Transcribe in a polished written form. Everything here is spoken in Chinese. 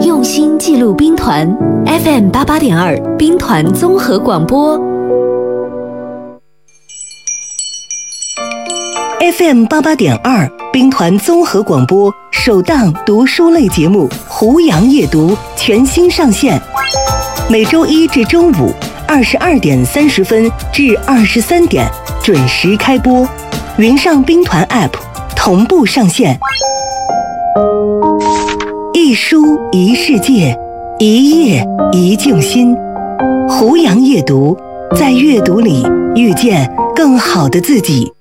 用心记录兵团 FM88.2 兵团综合广播。 FM88.2 兵团综合广播首档读书类节目《胡杨夜读》全新上线，每周一至周五22点30分至23点准时开播，云上兵团 App 同步上线。一书一世界，一页一静心。胡杨夜读，在阅读里遇见更好的自己。